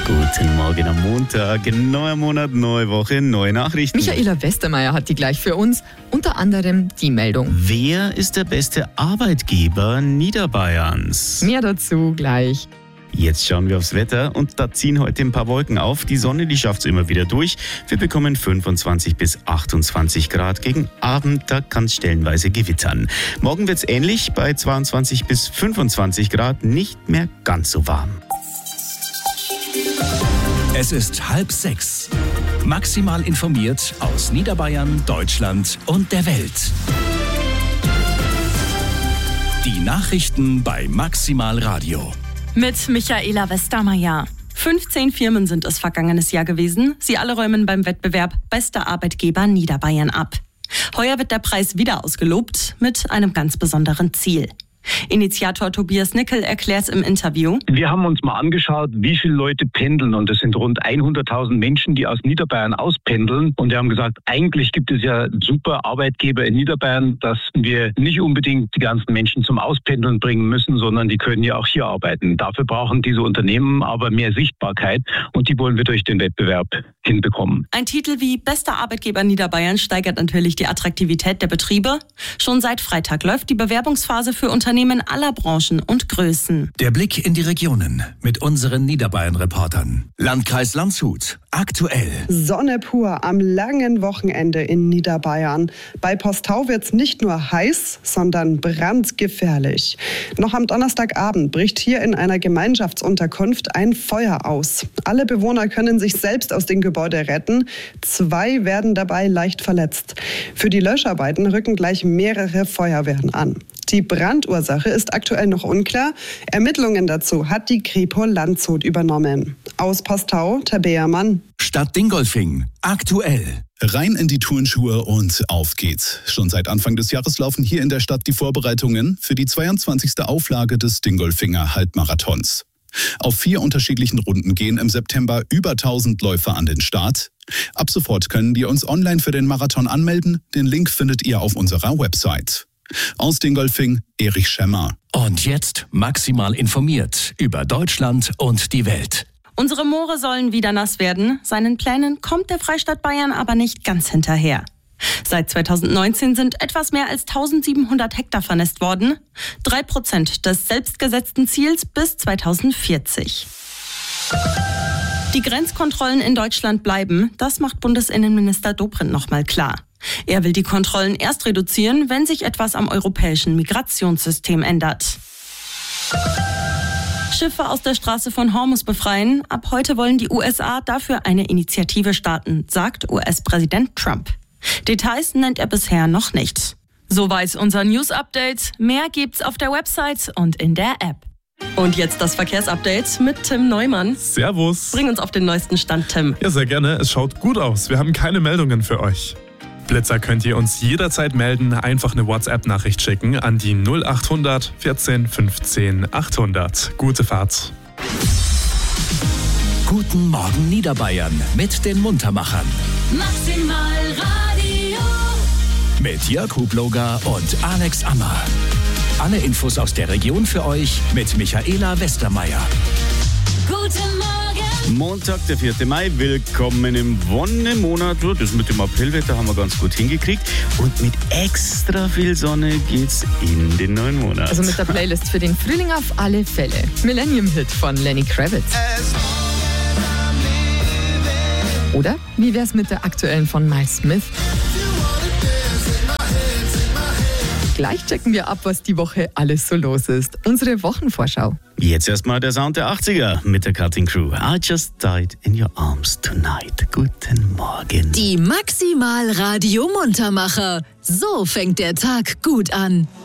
Guten Morgen am Montag, neuer Monat, neue Woche, neue Nachrichten. Michaela Westermeier hat die gleich für uns, unter anderem die Meldung. Wer ist der beste Arbeitgeber Niederbayerns? Mehr dazu gleich. Jetzt schauen wir aufs Wetter und da ziehen heute ein paar Wolken auf. Die Sonne, die schafft es immer wieder durch. Wir bekommen 25 bis 28 Grad. Gegen Abend, da kann es stellenweise gewittern. Morgen wird es ähnlich, bei 22 bis 25 Grad, nicht mehr ganz so warm. Es ist 5:30. Maximal informiert aus Niederbayern, Deutschland und der Welt. Die Nachrichten bei Maximal Radio. Mit Michaela Westermeier. 15 Firmen sind es vergangenes Jahr gewesen. Sie alle räumen beim Wettbewerb Bester Arbeitgeber Niederbayern ab. Heuer wird der Preis wieder ausgelobt mit einem ganz besonderen Ziel. Initiator Tobias Nickel erklärt im Interview: Wir haben uns mal angeschaut, wie viele Leute pendeln, und es sind rund 100.000 Menschen, die aus Niederbayern auspendeln, und wir haben gesagt, eigentlich gibt es ja super Arbeitgeber in Niederbayern, dass wir nicht unbedingt die ganzen Menschen zum Auspendeln bringen müssen, sondern die können ja auch hier arbeiten. Dafür brauchen diese Unternehmen aber mehr Sichtbarkeit, und die wollen wir durch den Wettbewerb hinbekommen. Ein Titel wie Bester Arbeitgeber Niederbayern steigert natürlich die Attraktivität der Betriebe. Schon seit Freitag läuft die Bewerbungsphase für Unternehmen aller Branchen und Größen. Der Blick in die Regionen mit unseren Niederbayern-Reportern. Landkreis Landshut, aktuell. Sonne pur am langen Wochenende in Niederbayern. Bei Postau wird's nicht nur heiß, sondern brandgefährlich. Noch am Donnerstagabend bricht hier in einer Gemeinschaftsunterkunft ein Feuer aus. Alle Bewohner können sich selbst aus dem Gebäude retten. 2 werden dabei leicht verletzt. Für die Löscharbeiten rücken gleich mehrere Feuerwehren an. Die Brandursache ist aktuell noch unklar. Ermittlungen dazu hat die Kripo Landshut übernommen. Aus Postau, Tabea Mann. Stadt Dingolfing, aktuell. Rein in die Turnschuhe und auf geht's. Schon seit Anfang des Jahres laufen hier in der Stadt die Vorbereitungen für die 22. Auflage des Dingolfinger Halbmarathons. Auf 4 unterschiedlichen Runden gehen im September über 1000 Läufer an den Start. Ab sofort können wir uns online für den Marathon anmelden. Den Link findet ihr auf unserer Website. Aus Dingolfing, Erich Schemmer. Und jetzt maximal informiert über Deutschland und die Welt. Unsere Moore sollen wieder nass werden. Seinen Plänen kommt der Freistaat Bayern aber nicht ganz hinterher. Seit 2019 sind etwas mehr als 1700 Hektar vernässt worden. 3% des selbstgesetzten Ziels bis 2040. Die Grenzkontrollen in Deutschland bleiben. Das macht Bundesinnenminister Dobrindt nochmal klar. Er will die Kontrollen erst reduzieren, wenn sich etwas am europäischen Migrationssystem ändert. Schiffe aus der Straße von Hormuz befreien. Ab heute wollen die USA dafür eine Initiative starten, sagt US-Präsident Trump. Details nennt er bisher noch nicht. Soweit unser News-Update. Mehr gibt's auf der Website und in der App. Und jetzt das Verkehrsupdate mit Tim Neumann. Servus. Bring uns auf den neuesten Stand, Tim. Ja, sehr gerne. Es schaut gut aus. Wir haben keine Meldungen für euch. Blitzer könnt ihr uns jederzeit melden. Einfach eine WhatsApp-Nachricht schicken an die 0800 14 15 800. Gute Fahrt. Guten Morgen Niederbayern mit den Muntermachern. Maximal Radio. Mit Jörg Hubloger und Alex Ammer. Alle Infos aus der Region für euch mit Michaela Westermeier. Guten Morgen. Montag, der 4. Mai, willkommen im Wonnemonat. Das mit dem Aprilwetter haben wir ganz gut hingekriegt. Und mit extra viel Sonne geht's in den neuen Monat. Also mit der Playlist für den Frühling auf alle Fälle. Millennium-Hit von Lenny Kravitz. Oder wie wär's mit der aktuellen von Miles Smith? Gleich checken wir ab, was die Woche alles so los ist. Unsere Wochenvorschau. Jetzt erstmal der Sound der 80er mit der Cutting Crew. I just died in your arms tonight. Guten Morgen. Die Maximal Radio Muntermacher. So fängt der Tag gut an.